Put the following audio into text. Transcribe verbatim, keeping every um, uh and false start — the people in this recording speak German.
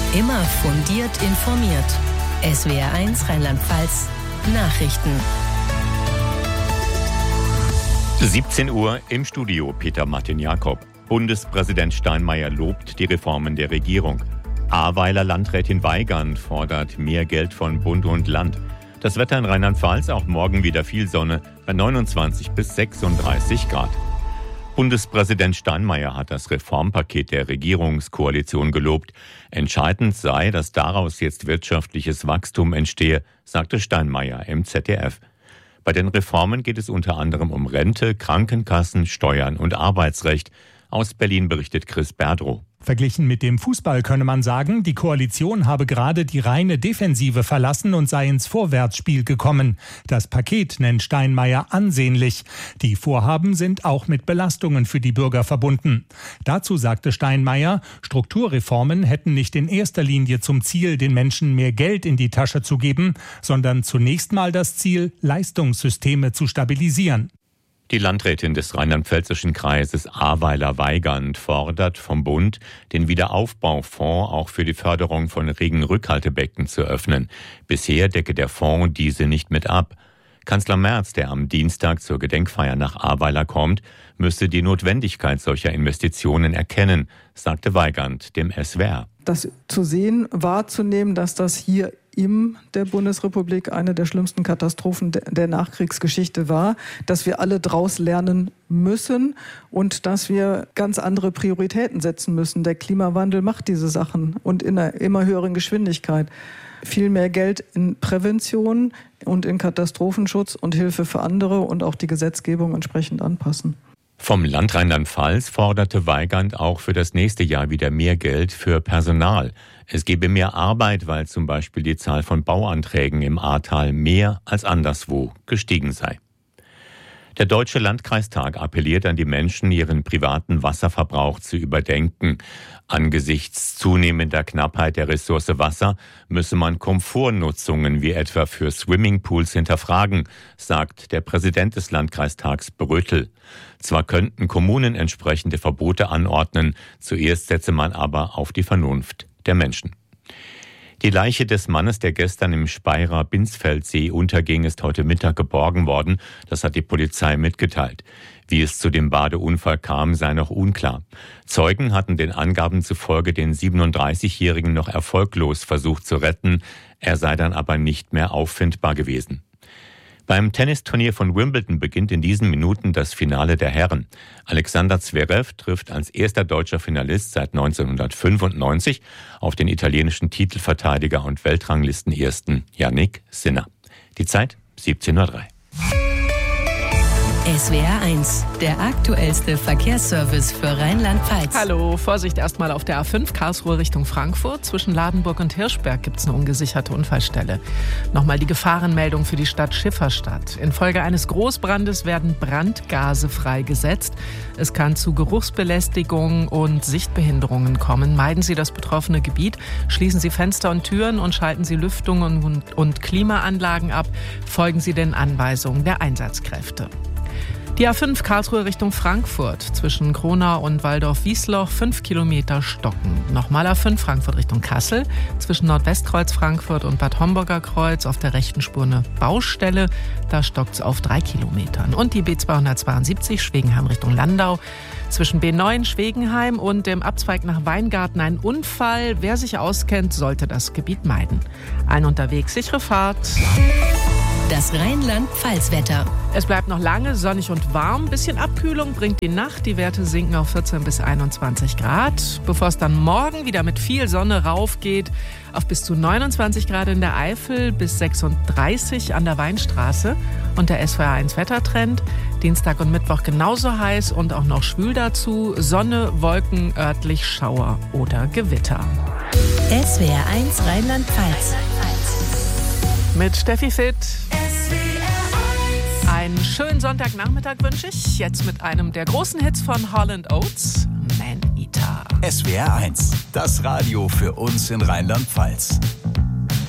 Immer fundiert informiert. S W R eins Rheinland-Pfalz Nachrichten. siebzehn Uhr im Studio Peter Martin Jakob. Bundespräsident Steinmeier lobt die Reformen der Regierung. Ahrweiler Landrätin Weygand fordert mehr Geld von Bund und Land. Das Wetter in Rheinland-Pfalz, auch morgen wieder viel Sonne bei neunundzwanzig bis sechsunddreißig Grad. Bundespräsident Steinmeier hat das Reformpaket der Regierungskoalition gelobt. Entscheidend sei, dass daraus jetzt wirtschaftliches Wachstum entstehe, sagte Steinmeier im Z D F. Bei den Reformen geht es unter anderem um Rente, Krankenkassen, Steuern und Arbeitsrecht. Aus Berlin berichtet Chris Berdrow. Verglichen mit dem Fußball könne man sagen, die Koalition habe gerade die reine Defensive verlassen und sei ins Vorwärtsspiel gekommen. Das Paket nennt Steinmeier ansehnlich. Die Vorhaben sind auch mit Belastungen für die Bürger verbunden. Dazu sagte Steinmeier, Strukturreformen hätten nicht in erster Linie zum Ziel, den Menschen mehr Geld in die Tasche zu geben, sondern zunächst mal das Ziel, Leistungssysteme zu stabilisieren. Die Landrätin des rheinland-pfälzischen Kreises Ahrweiler Weygand fordert vom Bund, den Wiederaufbaufonds auch für die Förderung von Regenrückhaltebecken zu öffnen. Bisher decke der Fonds diese nicht mit ab. Kanzler Merz, der am Dienstag zur Gedenkfeier nach Ahrweiler kommt, müsse die Notwendigkeit solcher Investitionen erkennen, sagte Weygand dem S W R. Das zu sehen, wahrzunehmen, dass das hier in der Bundesrepublik eine der schlimmsten Katastrophen der Nachkriegsgeschichte war, dass wir alle draus lernen müssen und dass wir ganz andere Prioritäten setzen müssen. Der Klimawandel macht diese Sachen und in einer immer höheren Geschwindigkeit. Viel mehr Geld in Prävention und in Katastrophenschutz und Hilfe für andere und auch die Gesetzgebung entsprechend anpassen. Vom Land Rheinland-Pfalz forderte Weygand auch für das nächste Jahr wieder mehr Geld für Personal. Es gebe mehr Arbeit, weil zum Beispiel die Zahl von Bauanträgen im Ahrtal mehr als anderswo gestiegen sei. Der Deutsche Landkreistag appelliert an die Menschen, ihren privaten Wasserverbrauch zu überdenken. Angesichts zunehmender Knappheit der Ressource Wasser müsse man Komfortnutzungen wie etwa für Swimmingpools hinterfragen, sagt der Präsident des Landkreistags Brötel. Zwar könnten Kommunen entsprechende Verbote anordnen, zuerst setze man aber auf die Vernunft der Menschen. Die Leiche des Mannes, der gestern im Speyerer Binsfeldsee unterging, ist heute Mittag geborgen worden. Das hat die Polizei mitgeteilt. Wie es zu dem Badeunfall kam, sei noch unklar. Zeugen hatten den Angaben zufolge den siebenunddreißigjährigen noch erfolglos versucht zu retten. Er sei dann aber nicht mehr auffindbar gewesen. Beim Tennisturnier von Wimbledon beginnt in diesen Minuten das Finale der Herren. Alexander Zverev trifft als erster deutscher Finalist seit neunzehnhundertfünfundneunzig auf den italienischen Titelverteidiger und Weltranglistenersten Jannik Sinner. Die Zeit siebzehn Uhr drei. S W R eins, der aktuellste Verkehrsservice für Rheinland-Pfalz. Hallo, Vorsicht erstmal auf der A fünf Karlsruhe Richtung Frankfurt. Zwischen Ladenburg und Hirschberg gibt es eine ungesicherte Unfallstelle. Nochmal die Gefahrenmeldung für die Stadt Schifferstadt. Infolge eines Großbrandes werden Brandgase freigesetzt. Es kann zu Geruchsbelästigung und Sichtbehinderungen kommen. Meiden Sie das betroffene Gebiet, schließen Sie Fenster und Türen und schalten Sie Lüftung und, und Klimaanlagen ab. Folgen Sie den Anweisungen der Einsatzkräfte. Die A fünf Karlsruhe Richtung Frankfurt, zwischen Kronau und Waldorf-Wiesloch, fünf Kilometer stocken. Nochmal A fünf Frankfurt Richtung Kassel, zwischen Nordwestkreuz Frankfurt und Bad Homburger Kreuz auf der rechten Spur eine Baustelle. Da stockt es auf drei Kilometern. Und die B zweihundertzweiundsiebzig Schwegenheim Richtung Landau, zwischen B neun Schwegenheim und dem Abzweig nach Weingarten ein Unfall. Wer sich auskennt, sollte das Gebiet meiden. Allen unterwegs sichere Fahrt. Das Rheinland-Pfalz-Wetter. Es bleibt noch lange sonnig und warm. Bisschen Abkühlung bringt die Nacht. Die Werte sinken auf vierzehn bis einundzwanzig Grad. Bevor es dann morgen wieder mit viel Sonne raufgeht, auf bis zu neunundzwanzig Grad in der Eifel, bis sechsunddreißig an der Weinstraße. Und der S W R eins Wettertrend. Dienstag und Mittwoch genauso heiß und auch noch schwül dazu. Sonne, Wolken, örtlich Schauer oder Gewitter. S W R eins Rheinland-Pfalz. Mit Steffi Fitt. Einen schönen Sonntagnachmittag wünsche ich. Jetzt mit einem der großen Hits von Holland Oates, Man Eater. S W R eins, das Radio für uns in Rheinland-Pfalz.